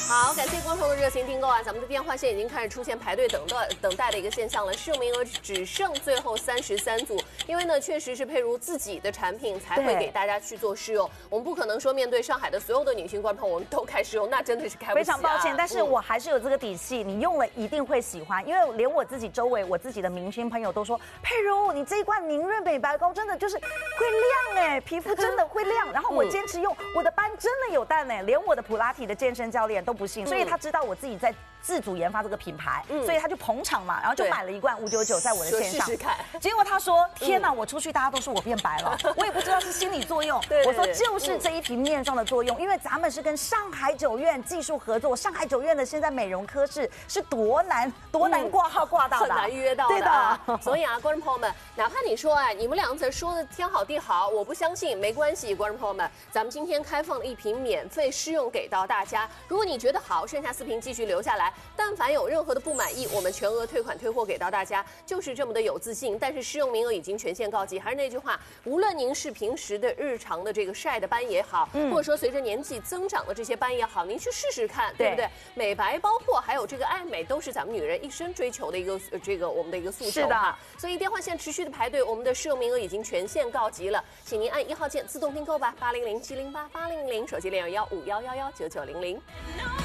好，感谢观众的热情订购啊！咱们的电话线已经开始出现排队等待的一个现象了，试用名额只剩最后33组。因为呢，确实是佩如自己的产品才会给大家去做试用，我们不可能说面对上海的所有的女性观众，我们都开试用，那真的是开不起啊。 非常抱歉，但是我还是有这个底气，你用了一定会喜欢，因为连我自己周围我自己的明星朋友都说，佩如你这一罐凝润美白膏真的就是会亮哎，皮肤真的会亮。然后我坚持用，我的斑真的有淡哎，连我的普拉提的健身教练都不信，所以他知道我自己在自主研发这个品牌，所以他就捧场嘛，然后就买了一罐599在我的线上， 试试看。 结果他说：“天哪，我出去大家都说我变白了，我也不知道是心理作用。”我说就是这一瓶面霜的作用，因为咱们是跟上海九院技术合作，上海九院的现在美容科室是多难挂号挂到的， 很难约到的。 对的。 所以啊，观众朋友们，哪怕你说哎，你们两个说的天好地好，我不相信，没关系，观众朋友们，咱们今天开放了一瓶免费试用给到大家。如果你觉得好，剩下4瓶继续留下来。但凡有任何的不满意，我们全额退款退货给到大家，就是这么的有自信。但是试用名额已经全线告急，还是那句话，无论您是平时的日常的这个晒的斑也好，或者说随着年纪增长的这些斑也好，您去试试看，对不对？美白包括还有这个爱美，都是咱们女人一生追求的一个我们的一个诉求哈。所以电话线持续的排队，我们的试用名额已经全线告急了，请您按1号键自动订购吧，800-708-800，手机链有151119900。